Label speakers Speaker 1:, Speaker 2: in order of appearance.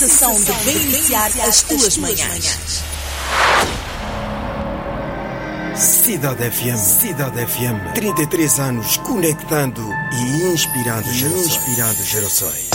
Speaker 1: sensação de bem iniciar as tuas manhãs.
Speaker 2: Cidade FM, 33 anos conectando e inspirando gerações.